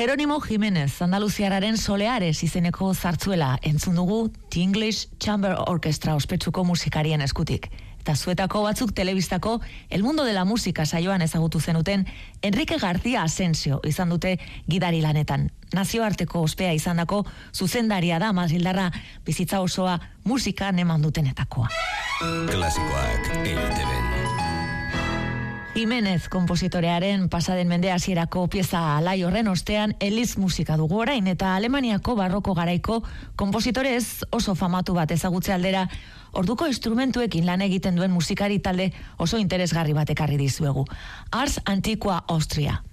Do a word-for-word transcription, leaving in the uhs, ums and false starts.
Jerónimo Jiménez, Andaluziararen Soleares izeneko zartzuela entzun dugu The English Chamber Orchestra ospetsuko musikarien eskutik. Eta zuetako batzuk telebistako El Mundo de la Música saioan ezagutu zenuten Enrique García Asensio izan dute gidari lanetan. Nazioarteko ospea izandako zuzendaria da Madrildarra, bizitza osoa musikan eman dutenetakoa. Klasikoak E I T B. Jimenez kompositorearen pasaden mende hasierako pieza alai horren ostean Elis musika dugu orain, eta Alemaniako barroko garaiko kompositorez oso famatu bat ezagutze aldera orduko instrumentuekin lan egiten duen musikari talde oso interesgarri bat ekarri dizuegu. Ars Antiqua Austria.